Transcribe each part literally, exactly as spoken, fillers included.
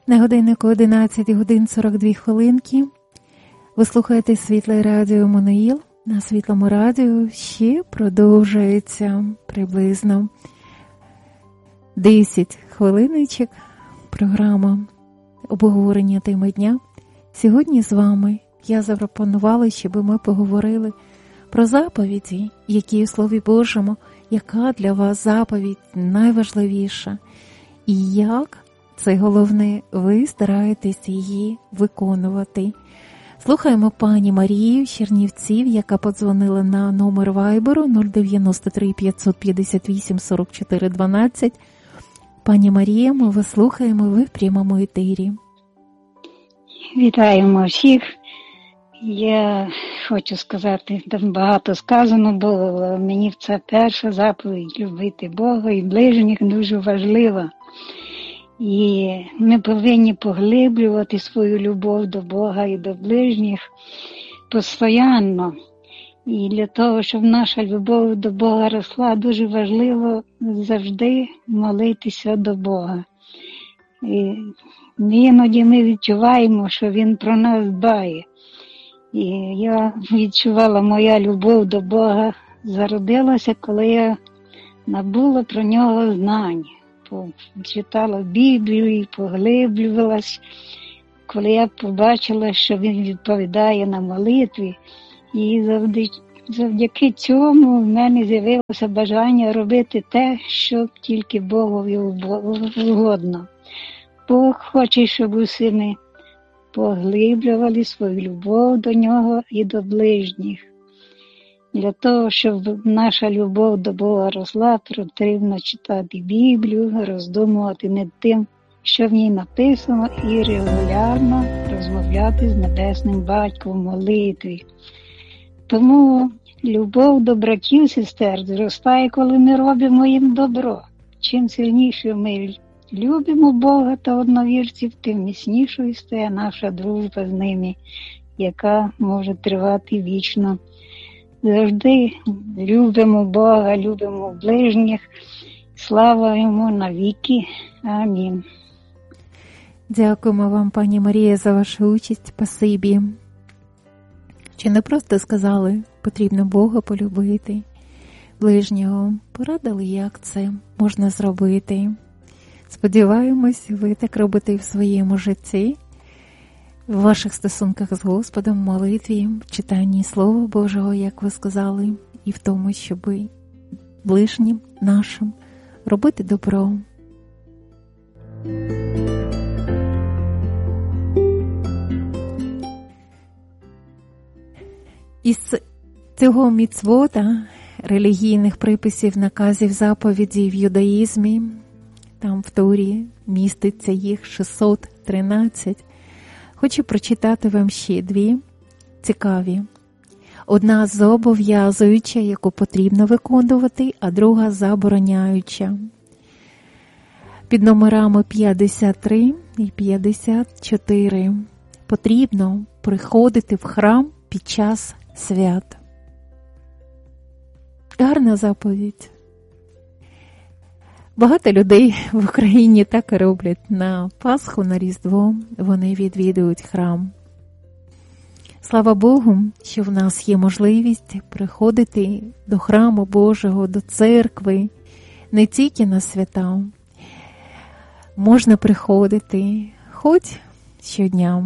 На годиннику одинадцять годин сорок дві хвилинки. Ви слухаєте Світле радіо Еммануїл. На Світлому радіо ще продовжується приблизно десять хвилиночок програма обговорення теми дня. Сьогодні з вами я запропонувала, щоб ми поговорили про заповіді, які у Слові Божому, яка для вас заповідь найважливіша і як це головне, ви стараєтесь її виконувати. Слухаємо пані Марію з Чернівців, яка подзвонила на номер вайберу нуль дев'яносто три п'ятсот п'ятдесят вісім сорок чотири дванадцять. Пані Марія, ми вас слухаємо, ви в прямому етері. Вітаємо всіх. Я хочу сказати, там багато сказано було, мені це перша заповідь любити Бога і ближніх дуже важлива. І ми повинні поглиблювати свою любов до Бога і до ближніх постійно. І для того, щоб наша любов до Бога росла, дуже важливо завжди молитися до Бога. І іноді ми відчуваємо, що Він про нас дбає. І я відчувала, моя любов до Бога зародилася, коли я набула про Нього знань. Читала Біблію і поглиблювалась, коли я побачила, що Він відповідає на молитві. І завдяки, завдяки цьому в мене з'явилося бажання робити те, що тільки Богові угодно. Бог хоче, щоб усі ми поглиблювали свою любов до Нього і до ближніх. Для того, щоб наша любов до Бога росла, потрібно читати Біблію, роздумувати над тим, що в ній написано, і регулярно розмовляти з Небесним Батьком в молитві. Тому любов до братів і сестер зростає, коли ми робимо їм добро. Чим сильніше ми любимо Бога та одновірців, тим міцнішою стає наша дружба з ними, яка може тривати вічно. Завжди любимо Бога, любимо ближніх. Слава Йому навіки. Амінь. Дякуємо вам, пані Марія, за вашу участь. Спасибі. Чи не просто сказали, потрібно Бога полюбити, ближнього, порадили, як це можна зробити. Сподіваємось, ви так робите в своєму житті, в ваших стосунках з Господом, в молитві, в читанні Слова Божого, як ви сказали, і в тому, щоб ближнім нашим робити добро. Із цього міцвота, релігійних приписів, наказів, заповідей в юдаїзмі, там в Торі міститься їх шістсот тринадцять, хочу прочитати вам ще дві цікаві. Одна зобов'язуюча, яку потрібно виконувати, а друга забороняюча. Під номерами п'ятдесят три і п'ятдесят чотири. Потрібно приходити в храм під час свят. Гарна заповідь. Багато людей в Україні так і роблять. На Пасху, на Різдво вони відвідують храм. Слава Богу, що в нас є можливість приходити до храму Божого, до церкви, не тільки на свята. Можна приходити хоч щодня.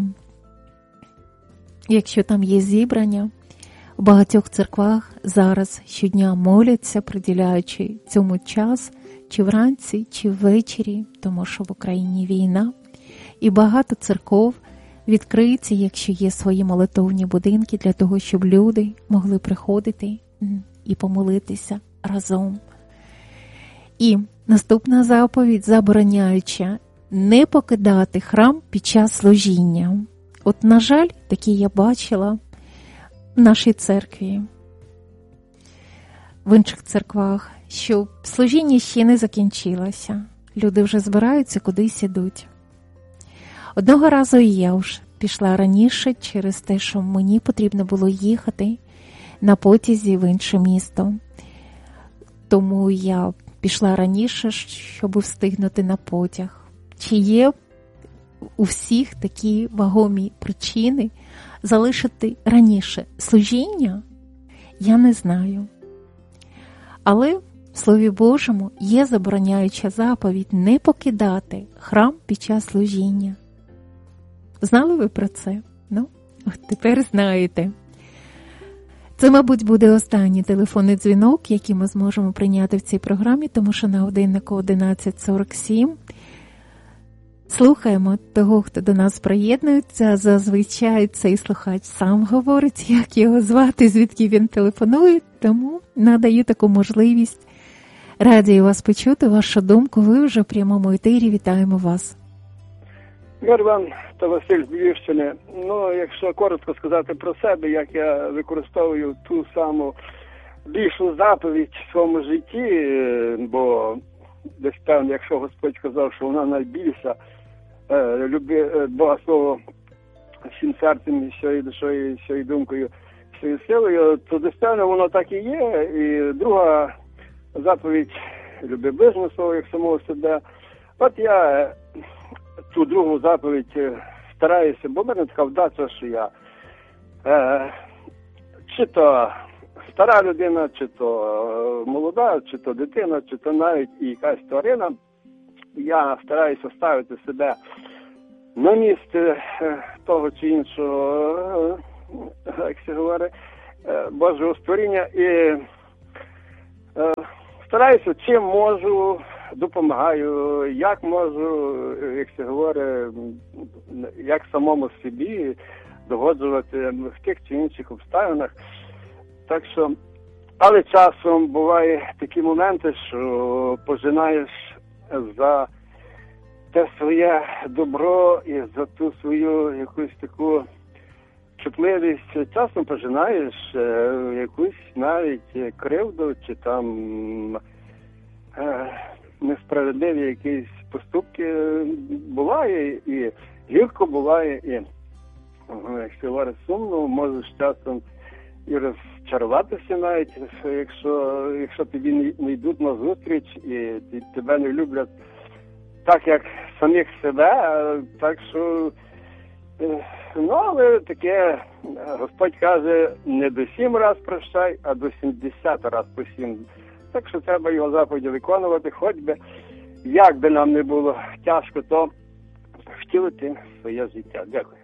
Якщо там є зібрання, у багатьох церквах зараз щодня моляться, приділяючи цьому час, чи вранці, чи ввечері, тому що в Україні війна. І багато церков відкриті, якщо є свої молитовні будинки, для того, щоб люди могли приходити і помолитися разом. І наступна заповідь, забороняюча не покидати храм під час служіння. От, на жаль, такі я бачила в нашій церкві, в інших церквах, що служіння ще не закінчилося. Люди вже збираються, кудись ідуть. Одного разу і я вже пішла раніше через те, що мені потрібно було їхати на потязі в інше місто. Тому я пішла раніше, щоб встигнути на потяг. Чи є у всіх такі вагомі причини залишити раніше служіння, я не знаю. Але в Слові Божому є забороняюча заповідь не покидати храм під час служіння. Знали ви про це? Ну, от тепер знаєте. Це, мабуть, буде останній телефонний дзвінок, який ми зможемо прийняти в цій програмі, тому що на годиннику одинадцять сорок сім. Слухаємо того, хто до нас приєднується. Зазвичай цей слухач сам говорить, як його звати, звідки він телефонує, тому надаю таку можливість. Раді вас почути, вашу думку. Ви вже в прямому етері. Вітаємо вас. Мирван та Василь з Львівщини. Ну, якщо коротко сказати про себе, як я використовую ту саму більшу заповідь в своєму житті, бо десь певно, якщо Господь сказав, що вона найбільша, е, люби Бога свого всім серцем, всією душою, всією думкою, всією силою, то десь певно воно так і є. І друга заповідь люби ближнього свого, як самого себе. От я ту другу заповідь стараюся, бо в мене така вдача, що я е, чи то стара людина, чи то молода, чи то дитина, чи то навіть і якась тварина, я стараюся ставити себе на місце того чи іншого, як се говорить, Божого створіння, і е, стараюся, чим можу, допомагаю, як можу, як се говорить, як самому собі догоджувати в тих чи інших обставинах. Так що, але часом буває такі моменти, що пожинаєш за те своє добро і за ту свою якусь таку чутливість, часом пожинаєш якусь навіть кривду, чи там несправедливі якісь поступки. Буває і гірко буває, і, якщо говорить сумно, можеш часом і розчаруватися навіть, якщо, якщо тобі не йдуть на зустріч і тебе не люблять так, як самих себе. Так що, ну, але таке, Господь каже, не до сім раз прощай, а до сімдесят раз по сім. Так що треба його заповіді виконувати, хоч би, як би нам не було тяжко, то втілити своє життя. Дякую.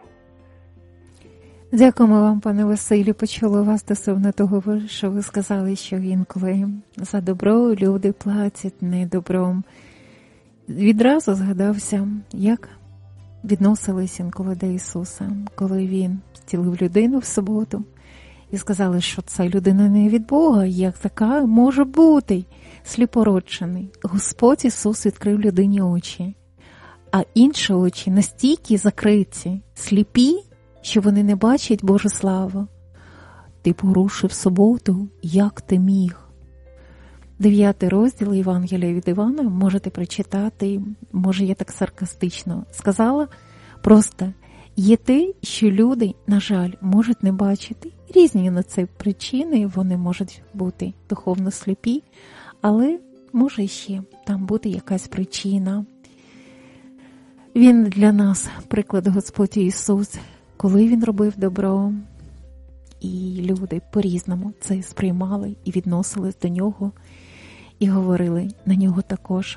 Дякуємо вам, пане Василю. Почула вас стосовно того, що ви сказали, що інколи за добро люди платять не добром. Відразу згадався, як відносились інколи до Ісуса, коли Він зцілив людину в суботу. І сказали, що ця людина не від Бога, як така може бути сліпороджений. Господь Ісус відкрив людині очі, а інші очі настільки закриті, сліпі, що вони не бачать Божу славу. Ти порушив суботу, як ти міг? Дев'ятий розділ Євангелія від Івана можете прочитати, може я так саркастично сказала, просто є те, що люди, на жаль, можуть не бачити. Різні на це причини, вони можуть бути духовно сліпі, але може ще там бути якась причина. Він для нас, приклад Господь Ісус, коли Він робив добро, і люди по-різному це сприймали і відносились до Нього, і говорили на Нього також.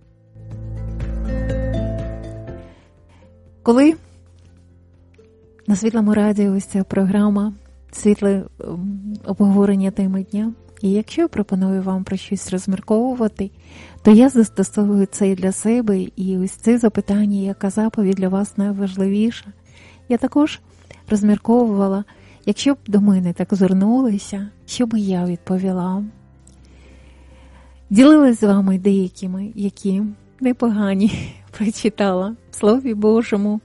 Коли на Світлому радіо ось ця програма «Світле обговорення теми дня», і якщо я пропоную вам про щось розмірковувати, то я застосовую це і для себе, і ось це запитання, яка заповідь для вас найважливіша. Я також розмірковувала, якщо б до мене так звернулися, що би я відповіла. Ділилась з вами деякими, які непогані прочитала в Слові Божому,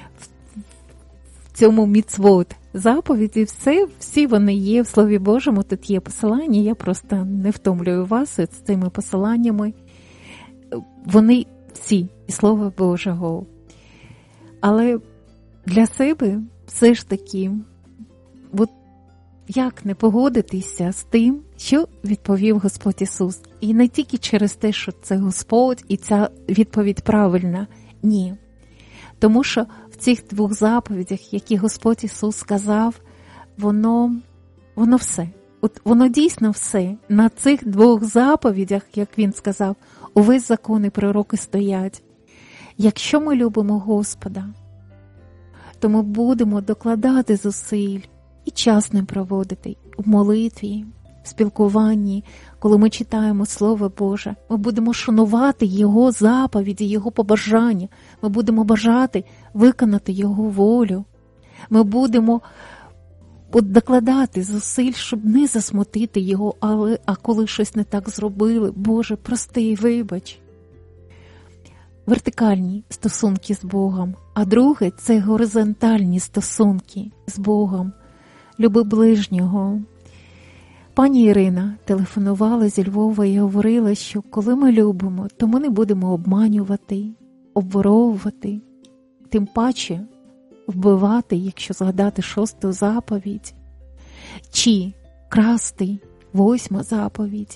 в цьому міцвот заповіді, все, всі вони є в Слові Божому, тут є посилання, я просто не втомлюю вас з цими посиланнями. Вони всі із Слова Божого. Але для себе все ж таки, от як не погодитися з тим, що відповів Господь Ісус. І не тільки через те, що це Господь, і ця відповідь правильна. Ні. Тому що в цих двох заповідях, які Господь Ісус сказав, воно, воно все. От воно дійсно все. На цих двох заповідях, як Він сказав, увесь закон і пророки стоять. Якщо ми любимо Господа, то ми будемо докладати зусиль і час не проводити в молитві, в спілкуванні, коли ми читаємо Слово Боже. Ми будемо шанувати Його заповіді, Його побажання. Ми будемо бажати виконати Його волю. Ми будемо докладати зусиль, щоб не засмутити Його, але, а коли щось не так зробили, Боже, прости і вибач. Вертикальні стосунки з Богом, а друге – це горизонтальні стосунки з Богом. Люби ближнього. Пані Ірина телефонувала зі Львова і говорила, що коли ми любимо, то ми не будемо обманювати, обворовувати, тим паче вбивати, якщо згадати шосту заповідь, чи красти, восьма заповідь.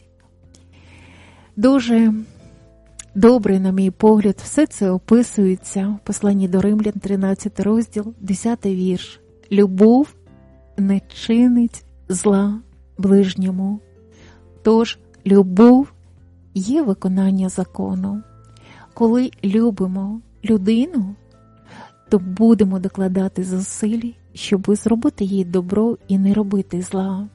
Дуже добре, на мій погляд, все це описується в посланні до Римлян, тринадцятий розділ, десятий вірш. Любов не чинить зла ближньому. Тож любов є виконання закону. Коли любимо людину, то будемо докладати зусиль, щоб зробити їй добро і не робити зла.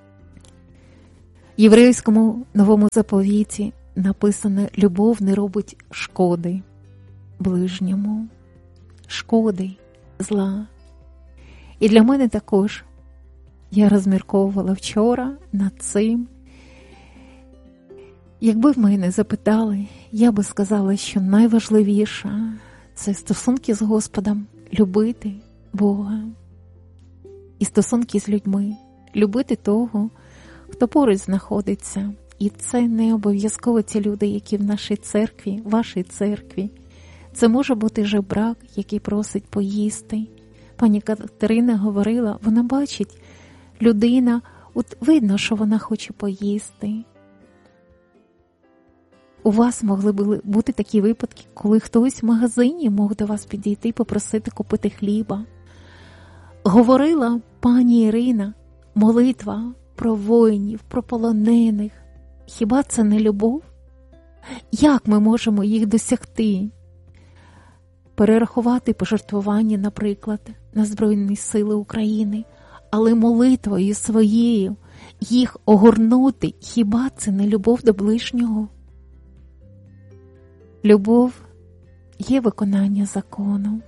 В єврейському новому заповіті написано: любов не робить шкоди ближньому, шкоди, зла. І для мене також, я розмірковувала вчора над цим. Якби в мене запитали, я би сказала, що найважливіше – це стосунки з Господом, любити Бога. І стосунки з людьми, любити того, хто поруч знаходиться. І це не обов'язково ті люди, які в нашій церкві, в вашій церкві. Це може бути жебрак, який просить поїсти. Пані Катерина говорила, вона бачить, людина, от видно, що вона хоче поїсти. У вас могли бути такі випадки, коли хтось в магазині мог до вас підійти і попросити купити хліба. Говорила пані Ірина, молитва про воїнів, про полонених. Хіба це не любов? Як ми можемо їх досягти? Перерахувати пожертвування, наприклад, на Збройні Сили України, але молитвою своєю їх огорнути, хіба це не любов до ближнього? Любов є виконання закону.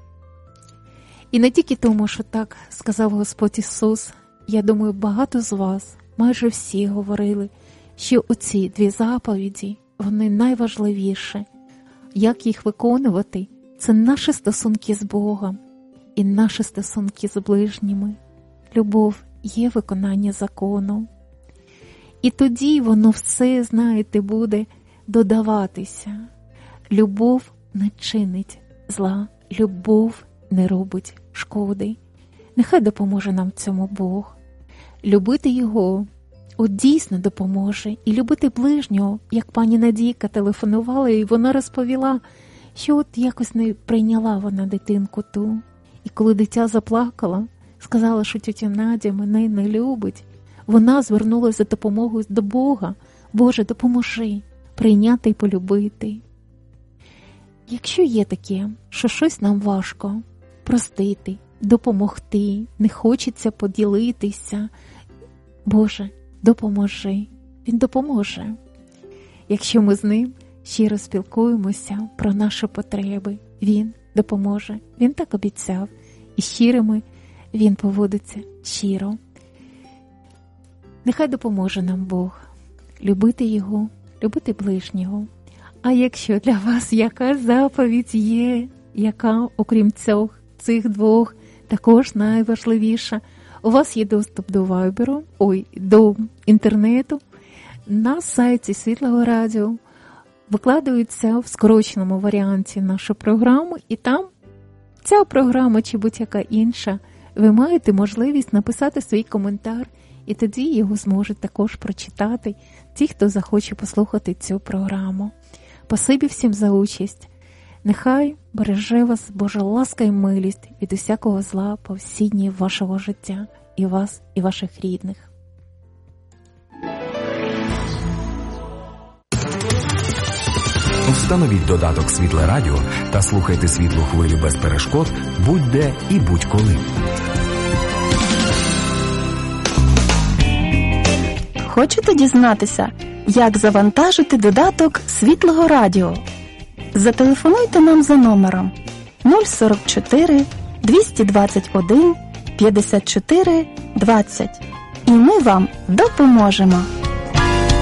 І не тільки тому, що так сказав Господь Ісус, я думаю, багато з вас, майже всі говорили, що оці дві заповіді, вони найважливіші. Як їх виконувати? Це наші стосунки з Богом і наші стосунки з ближніми. Любов є виконання закону. І тоді воно все, знаєте, буде додаватися. Любов не чинить зла, любов не робить шкоди. Нехай допоможе нам в цьому Бог. Любити Його, от дійсно допоможе. І любити ближнього, як пані Надійка телефонувала, і вона розповіла, що от якось не прийняла вона дитинку ту. І коли дитя заплакала, сказала, що тітя Надя мене не любить, вона звернулася за допомогою до Бога. Боже, допоможи прийняти і полюбити. Якщо є таке, що щось нам важко простити, допомогти, не хочеться поділитися, Боже, допоможи. Він допоможе. Якщо ми з Ним щиро спілкуємося про наші потреби, Він допоможе. Він так обіцяв. І щирими Він поводиться щиро. Нехай допоможе нам Бог любити Його, любити ближнього. А якщо для вас яка заповідь є, яка, окрім цього, цих двох, також найважливіша, у вас є доступ до Вайберу, ой, до інтернету, на сайті Світлого Радіо викладаються в скороченому варіанті нашу програму, і там ця програма чи будь-яка інша, ви маєте можливість написати свій коментар, і тоді його зможуть також прочитати ті, хто захоче послухати цю програму. Спасибі всім за участь. Нехай береже вас Божа ласка і милість від усякого зла по всі дні вашого життя, і вас, і ваших рідних. Встановіть додаток «Світле Радіо» та слухайте світлу хвилю без перешкод будь-де і будь-коли. Хочете дізнатися, як завантажити додаток Світлого Радіо? Зателефонуйте нам за номером нуль сорок чотири двісті двадцять один п'ятдесят чотири двадцять, і ми вам допоможемо.